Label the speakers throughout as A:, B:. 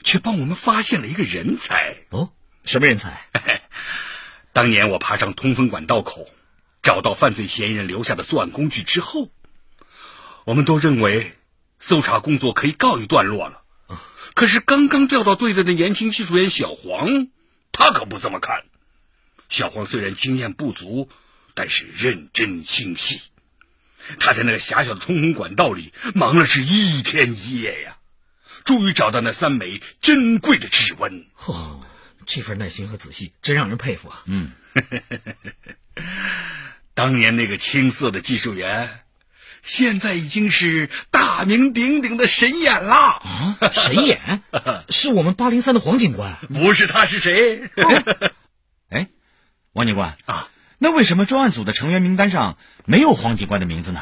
A: 却帮我们发现了一个人才。
B: 哦，什么人才？
A: 当年我爬上通风管道口，找到犯罪嫌疑人留下的作案工具之后，我们都认为搜查工作可以告一段落了。可是刚刚调到队的年轻技术员小黄，他可不这么看。小黄虽然经验不足，但是认真心细。他在那个狭小的通风管道里忙了是一天一夜呀，终于找到那3枚珍贵的指纹。
B: 这份耐心和仔细真让人佩服啊。
A: 当年那个青涩的技术员，现在已经是大名鼎鼎的神眼了。
B: 神眼？是我们803的黄警官？
A: 不是他是谁？
C: 哎，王警官
A: 啊，
C: 那为什么专案组的成员名单上没有黄警官的名字呢？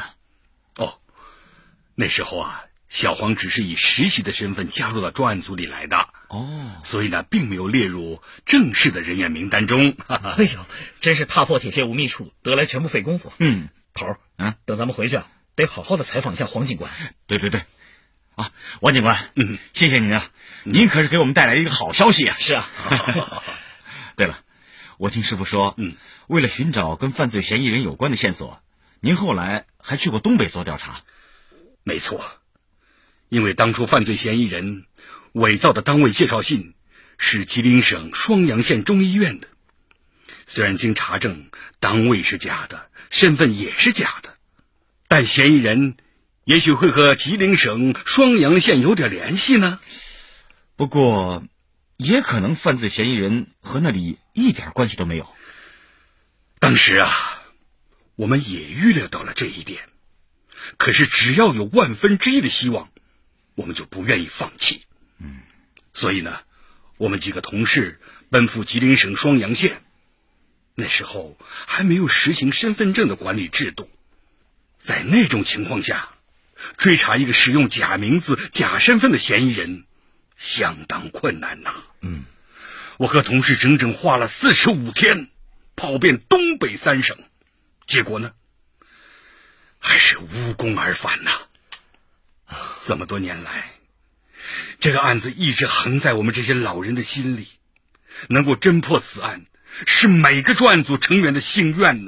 A: 那时候啊，小黄只是以实习的身份加入到专案组里来的。所以呢，并没有列入正式的人员名单中。
B: 哎呦，真是踏破铁鞋无觅处，得来全不费工夫。头儿，等咱们回去啊，得好好的采访一下黄警官。
C: 对，啊，王警官，谢谢您啊，您可是给我们带来一个好消息啊。
B: 是啊。
C: 对了，我听师傅说，为了寻找跟犯罪嫌疑人有关的线索，您后来还去过东北做调查。
A: 没错，因为当初犯罪嫌疑人伪造的单位介绍信是吉林省双阳县中医院的，虽然经查证单位是假的，身份也是假的，但嫌疑人也许会和吉林省双阳县有点联系呢。
C: 不过也可能犯罪嫌疑人和那里一点关系都没有。
A: 当时啊，我们也预料到了这一点，可是只要有1/1000的希望，我们就不愿意放弃。所以呢，我们几个同事奔赴吉林省双阳县。那时候还没有实行身份证的管理制度，在那种情况下，追查一个使用假名字、假身份的嫌疑人相当困难呐。我和同事整整花了45天跑遍东北3省，结果呢，还是无功而返呐。这么多年来，这个案子一直横在我们这些老人的心里，能够侦破此案，是每个专案组成员的心愿呐。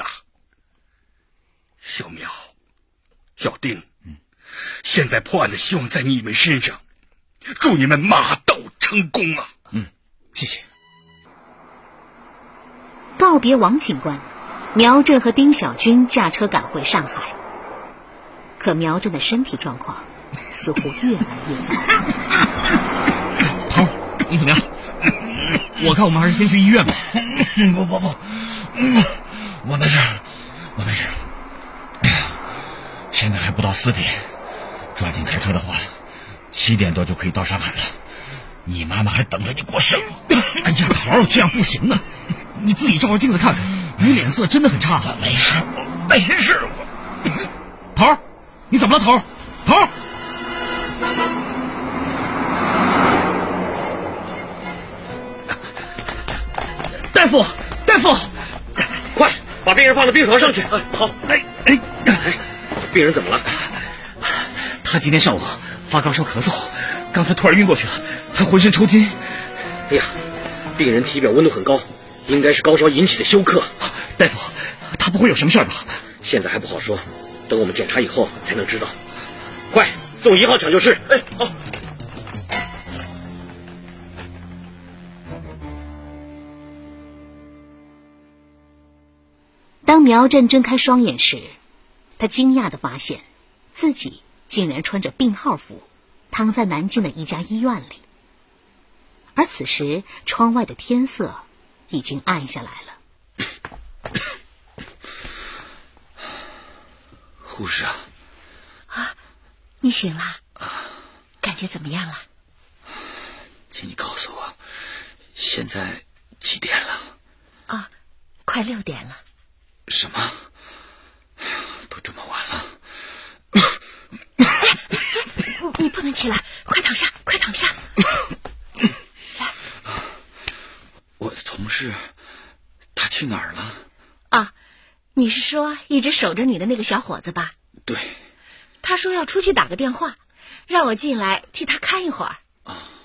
A: 小苗、小丁，现在破案的希望在你们身上，祝你们马到成功啊！
B: 谢谢。
D: 告别王警官，苗震和丁小军驾车赶回上海。可苗震的身体状况似乎越来越糟。
B: 头儿，你怎么样？我看我们还是先去医院吧。
C: 不，我没事。现在还不到4点，抓紧开车的话，7点多就可以到上海了。你妈妈还等着你过生日。
B: 哎呀，头儿，这样不行啊！你自己照照镜子看看，你脸色真的很差。
C: 没事。
B: 头儿，你怎么了？头儿。大夫，
E: 快把病人放到病床上去。好，病人怎么了？
B: 他今天上午发高烧咳嗽，刚才突然晕过去了，还浑身抽筋。
E: 哎呀，病人体表温度很高，应该是高烧引起的休克。
B: 大夫，他不会有什么事吧？
E: 现在还不好说，等我们检查以后才能知道。快送1号抢救室。好。
D: 当苗震睁开双眼时，他惊讶地发现自己竟然穿着病号服躺在南京的一家医院里，而此时窗外的天色已经暗下来了。
A: 护士啊，
D: 你醒了？感觉怎么样了？
A: 请你告诉我，现在几点了？
D: 快6点了。
A: 什么？都这么晚了。
D: 你不能起来，快躺下。来。
A: 我的同事，他去哪儿了？
D: 你是说一直守着你的那个小伙子吧？
A: 对。
D: 他说要出去打个电话，让我进来替他看一会儿。